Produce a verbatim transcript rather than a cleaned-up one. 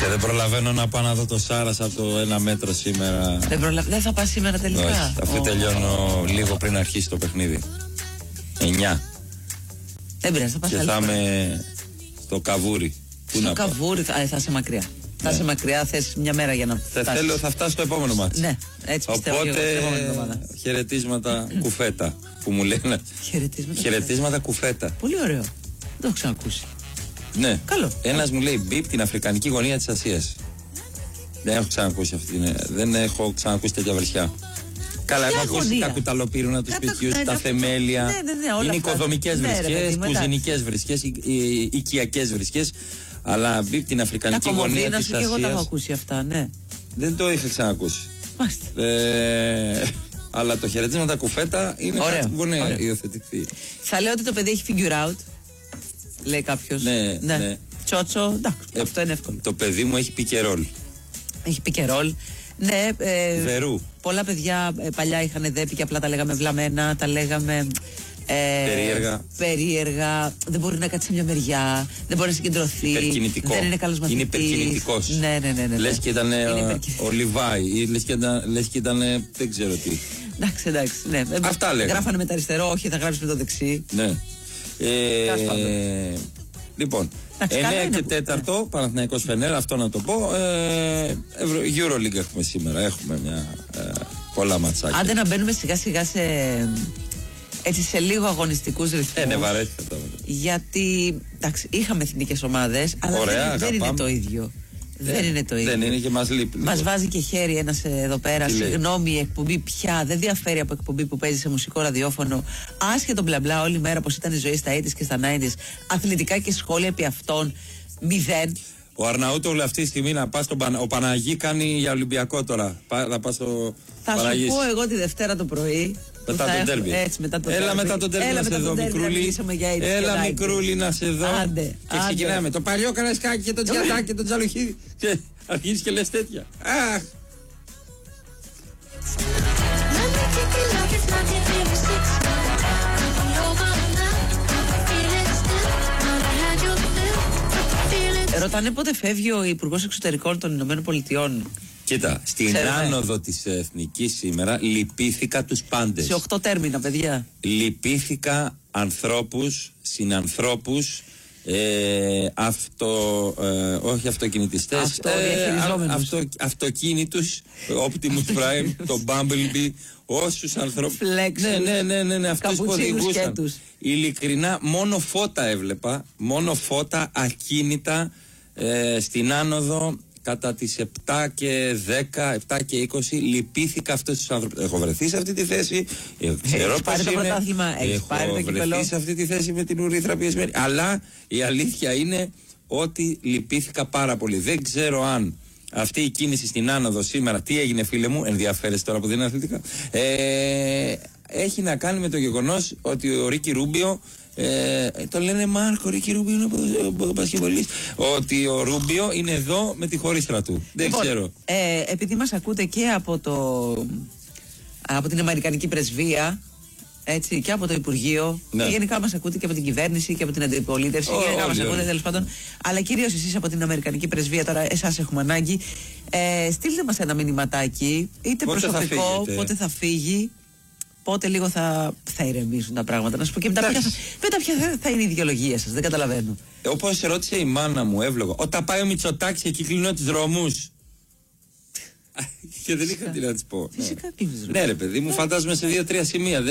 Και δεν προλαβαίνω να πάω να δω το Σάρας από το ένα μέτρο σήμερα. Δεν, προλα... δεν θα πας σήμερα τελικά. Όχι, αφού oh. τελειώνω λίγο πριν αρχίσει το παιχνίδι. εννιά. Δεν πειράζει, θα πας. Και θα είμαι στο Καβούρι. Στο Καβούρι, θα, θα είσαι μακριά. Ναι. Θα είσαι μακριά, θες μια μέρα για να φτάσεις. Θέλω, θα φτάσω στο επόμενο μάτι. Ναι, έτσι πιστεύω. Οπότε χαιρετίσματα κουφέτα που μου λένε. Χαιρετίσματα, χαιρετίσματα κουφέτα. Πολύ ωραίο. Δεν το έχω ξανακούσει. Ναι. Καλό. Ένας μου λέει μπιπ την αφρικανική γωνία της Ασίας. Δεν έχω ξανακούσει αυτή την. Δεν έχω ξανακούσει τέτοια βρισιά. Καλά, έχω ακούσει τα κουταλοπύρουνα του σπιτιού, τα θεμέλια. Ναι, ναι, ναι, είναι οικοδομικές ναι, βρισκές, κουζινικές βρισκές, οικιακές βρισκές. Αλλά μπιπ την αφρικανική γωνία της Ασίας. Και εγώ τα έχω ακούσει αυτά, ναι. Δεν το είχα ξανακούσει. Μάλιστα. Ε, αλλά το χαιρετίσματα κουφέτα είναι ωραίο, κάτι που μπορεί να υιοθετηθεί. Θα λέω ότι το παιδί έχει figure out. Λέει κάποιος. Ναι, ναι. ναι. Τσότσο, εντάξει, ε, αυτό είναι εύκολο. Το παιδί μου έχει πικερόλ. Έχει πικερόλ. Ναι, ε, Βερού. Πολλά παιδιά ε, παλιά είχαν δέπη και απλά τα λέγαμε βλαμμένα, τα λέγαμε. Ε, περίεργα. περίεργα. Δεν μπορεί να κάτσει σε μια μεριά, δεν μπορεί να συγκεντρωθεί. Υπερκινητικό. Δεν είναι καλός μαθητής. Είναι υπερκινητικός. Ναι, ναι, ναι, ναι. Λες και ήταν ο Λιβάη, ή λες και ήταν, λες και ήταν δεν ξέρω τι. Εντάξει, εντάξει. Ναι. Αυτά λέγανε. Γράφανε με το αριστερό, όχι, θα γράψει με το δεξί. Ναι. Ε, λοιπόν, εννιά και τέταρτο Παναθηναϊκός Φενέρ, αυτό να το πω. Ε, EuroLeague έχουμε σήμερα. Έχουμε μια, ε, πολλά ματσάκια. Άντε να μπαίνουμε σιγά σιγά σε, έτσι, σε λίγο αγωνιστικούς ρυθμούς. Ε, ναι, βαρέθηκα τώρα. Γιατί, εντάξει, είχαμε εθνικές ομάδες, αλλά ωραία, δεν, δεν είναι το ίδιο. Ε, δεν είναι το ίδιο. Δεν είναι και μας λείπει. Μας βάζει και χέρι ένας εδώ πέρα. Τι συγγνώμη, η εκπομπή πια δεν διαφέρει από εκπομπή που παίζει σε μουσικό ραδιόφωνο. Άσχετο μπλα μπλα όλη μέρα πως ήταν η ζωή στα ογδόντα και στα ενενήντα. Αθλητικά και σχόλια επί αυτών. Μηδέν. Ο Αρναούτογλου αυτή τη στιγμή να πας στον Πανα... Ο Παναγί κάνει για Ολυμπιακό τώρα. Πά, να πας στο Θα Παναγί. σου πω εγώ τη Δευτέρα το πρωί. Μετά τον τέρμπι. Έτσι, μετά τον Έλα τέρμπι. μετά τον τέρμπι να σε δω, μικρούλι. Έλα, μικρούλι, να σε δω. Άντε, και άντε. ξεκινάμε. Το παλιό Καραϊσκάκι και τον Τζιατάκι και τον Τζαλουχίδη. Και αρχίζεις και λες τέτοια. Αχ. Ρωτάνε πότε φεύγει ο Υπουργός Εξωτερικών των Ηνωμένων Πολιτειών. Κοίτα, στην Ξέρετε. άνοδο της Εθνικής σήμερα λυπήθηκα τους πάντες. Σε οκτώ τέρμινα, παιδιά. Λυπήθηκα ανθρώπους, συνανθρώπους, ε, αυτο, ε, όχι αυτοκινητιστές, αυτο, ε, α, αυτο, αυτοκίνητους, Optimus Prime, το Bumblebee, όσους ανθρώπους. Ναι, ναι, ναι, ναι, ναι, αυτούς που οδηγούσαν. Ειλικρινά, μόνο φώτα έβλεπα, μόνο φώτα ακίνητα ε, στην άνοδο. Κατά τις επτά και δέκα, επτά και είκοσι λυπήθηκα αυτούς τους άνθρωπους. Έχω βρεθεί σε αυτή τη θέση. Ξέρω πώς είναι. Έχω πάρει το βρεθεί σε αυτή τη θέση με την ουρήθρα πιεσμένη. Αλλά η αλήθεια είναι ότι λυπήθηκα πάρα πολύ. Δεν ξέρω αν αυτή η κίνηση στην άνοδο σήμερα, τι έγινε φίλε μου, ενδιαφέρεσαι τώρα που δεν είναι αθλητικά, ε, έχει να κάνει με το γεγονός ότι ο Ρίκι Ρούμπιο, Ε, το λένε Μάρκο, Ρίκι Ρούμπιο είναι ο μπασκετμπολίστ. Ότι ο Ρούμπιο είναι εδώ με τη χωρίστρα του. Δεν λοιπόν, ξέρω. Ε, επειδή μας ακούτε και από, το, από την Αμερικανική Πρεσβεία, έτσι, και από το Υπουργείο, ναι. Και γενικά μας ακούτε και από την κυβέρνηση και από την αντιπολίτευση. Oh, γενικά μας ακούτε τέλος πάντων. Αλλά κυρίως εσείς από την Αμερικανική Πρεσβεία, τώρα εσάς έχουμε ανάγκη. Ε, στείλτε μας ένα μηνυματάκι, είτε πότε προσωπικό, θα πότε θα φύγει. Πότε λίγο θα, θα ηρεμήσουν τα πράγματα. Να σου πω και μετά ποια θα, μετά ποια θα, θα είναι η δικαιολογία σας. Δεν καταλαβαίνω. Ε, όπως ρώτησε η μάνα μου, εύλογα. Όταν πάει ο Μητσοτάκης εκεί κλείνω τους δρόμους. Και δεν είχα τι να της πω. Φυσικά κλείνω τους δρόμους. Ναι, ρε παιδί μου, φαντάζομαι σε δύο-τρία σημεία.